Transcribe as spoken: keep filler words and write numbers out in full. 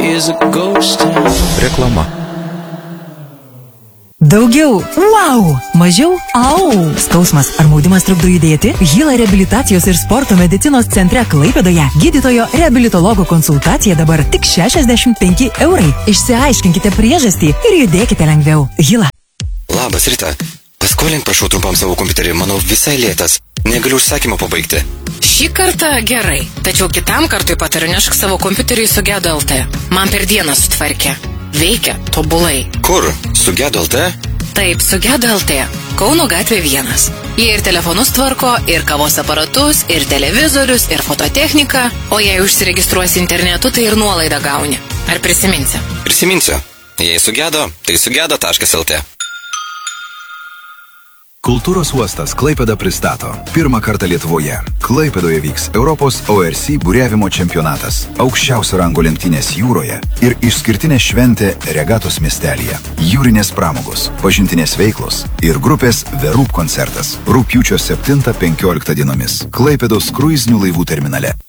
is a ghost town. Reklama. Daugiau wow, mažiau au. Skausmas ar maudimas trukdo judėti? Hila reabilitacijos ir sporto medicinos centre Klaipėdoje gydytojo reabilitologo konsultacija dabar tik šešiasdešimt penki eurai. Išsiaiškinkite priežastį ir judėkite lengviau. Hila. Labas, Rita. Paskolink prašau trumpam savo kompiuterį, manau visai lėtas. Negaliu užsakymą pabaigti. Šį kartą gerai, tačiau kitam kartui patariu nešk savo kompiuterį su Gedo L T. Man per dieną sutvarkė. Veikia tobulai. Kur? Su Gedo L T? Taip, su Gedo L T. Kauno gatvė vienas. Jie ir telefonus tvarko, ir kavos aparatus, ir televizorius, ir fototechniką. O jei užsiregistruosi internetu, tai ir nuolaidą gauni. Ar prisiminsi? Prisiminsiu. Jei su Gedo, tai su gedo taškas L T. Kultūros uostas Klaipėda pristato. Pirmą kartą Lietuvoje. Klaipėdoje vyks Europos O R C buriavimo čempionatas. Aukščiausio rango lenktynės jūroje ir išskirtinė šventė regatos miestelyje. Jūrinės pramogos, pažintinės veiklos ir grupės The Roop koncertas. Rugpjūčio septintą penkioliktą dienomis. Klaipėdos kruizinių laivų terminale.